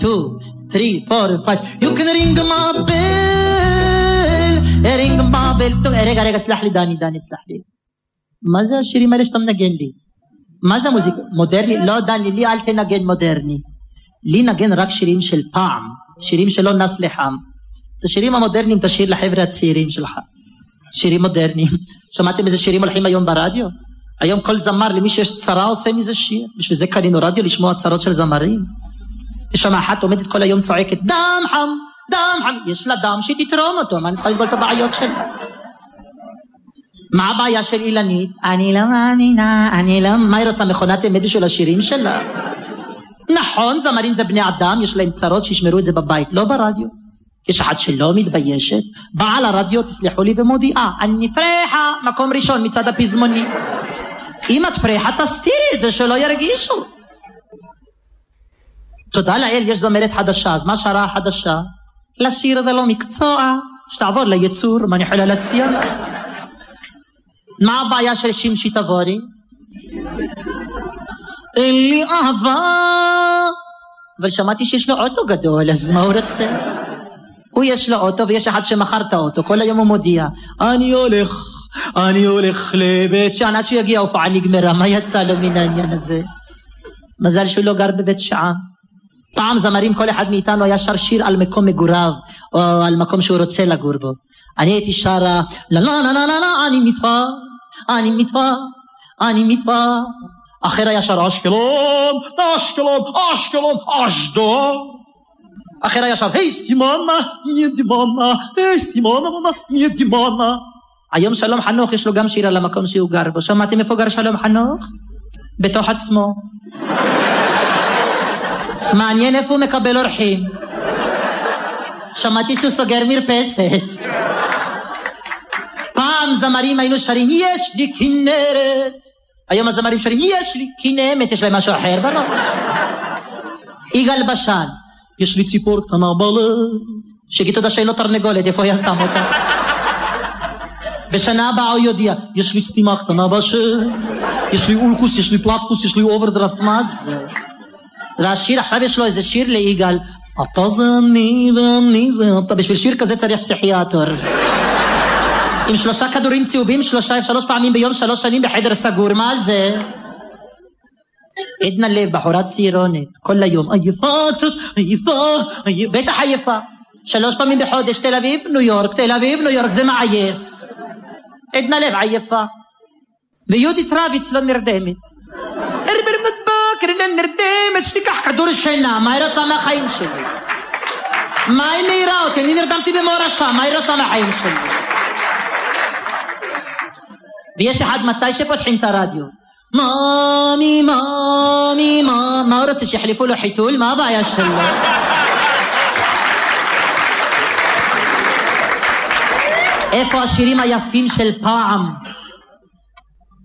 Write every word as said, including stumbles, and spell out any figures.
two, three, four, five. You can ring my bell, ring my bell. רגע, רגע, סלח לי, דני, דני, סלח לי. מה זה השירים האלה שאתה מנגן לי? מה זה המוזיקה? מודרני? לא, דני, לי אל תנגן מודרני. לי נגן רק שירים של פעם, שירים שלא נס לחם. את השירים המודרניים תשאיר לחבר'ה הצעירים שלך. שירים מודרניים. שמעתם איזה שירים הולכים היום ברדיו? היום כל זמר, למי שיש צרה עושה מזה שיר. בשביל זה קנינו רדיו לשמוע צרות של זמרים. יש שם אחת עומדת כל היום צועקת, דם חם, דם חם. יש לה דם שתתרום אותו, מה אני צריכה לסבול את הבעיות שלה? מה הבעיה של אילנית? אני לא מאמינה, אני לא... מה היא רוצה, מכונת אמת בשביל השירים שלה? נכון, זמרים זה בני אדם, יש להם צרות שישמרו את זה בבית, לא ברדיו. יש אחת שלא מתביישת, באה לרדיו, תסלחו לי, ומודיעה, אני פרחה, מקום ראשון מצד הפזמוני. אם את פרחה, תסתירי את זה, שלא ירגישו. תודה לאל, יש זמרת חדשה, אז מה שרה החדשה? לשיר זה לא מקצוע, שתעבור ליצור, מה אני יכולה להציע? מה הבעיה של שמשי תבורי? אין לי אהבה. אבל שמעתי שיש לו אוטו גדול, אז מה הוא רוצה? הוא יש לו אוטו ויש אחד שמכר את האוטו, כל היום הוא מודיע, אני הולך, אני הולך לבית שען, עד שהוא יגיע הופעה נגמרה, מה יצא לו מן העניין הזה? מזל שהוא לא גר בבית שען. פעם זמרים, כל אחד מאיתנו היה שר שיר על מקום מגוריו, או על מקום שהוא רוצה לגור בו. אני הייתי שרה, לא לא לא לא לא, אני מצווה, אני מצווה, אני מצווה. אחר היה שר אשקלון, אשקלון, אשקלון, אשדוד. אחר היה שר, היי סימונה, מי דימונה, היי סימונה, מי דימונה. היום שלום חנוך יש לו גם שיר על המקום שהוא גר בו. שמעתם איפה גר שלום חנוך? בתוך עצמו. מעניין איפה הוא מקבל אורחים. שמעתי שהוא סוגר מרפסת. פעם זמרים היינו שרים, יש לי כנרת. היום הזמרים שרים, יש לי כנמת, יש להם משהו אחר בראש. יגאל בשן, יש לי ציפור קטנה בלב. שגיד תודה שאין לו תרנגולת, איפה היה שם אותה? בשנה הבאה הוא יודיע, יש לי סתימה קטנה בשם, יש לי אולקוס, יש לי פלטפוס, יש לי אוברדרפט, מה זה? והשיר, עכשיו יש לו איזה שיר ליגאל, אתה זה אני ואני זה אתה, בשביל שיר כזה צריך פסיכיאטר. עם שלושה כדורים צהובים, שלושה, שלוש פעמים ביום, שלוש שנים בחדר סגור, מה זה? עדנה לב, בחורה צעירונת, כל היום, עייפה קצת, עייפה, בטח עייפה. שלוש פעמים בחודש, תל אביב, ניו יורק, תל אביב, ניו יורק, זה מעייף. עדנה לב, עייפה. ויהודית רביץ לא נרדמת. הרברת בוקר, לא נרדמת, שתיקח כדור שינה, מה היא רוצה מהחיים שלי? מה היא מהירה אותי? אני נרדמתי במורשה, מה היא רוצה מהחיים שלי? ויש אחד מתי שפותחים את הרדיו. מאמי, מאמי, מה, מה הוא רוצה שיחליפו לו חיתול? מה הבעיה שלו? איפה השירים היפים של פעם?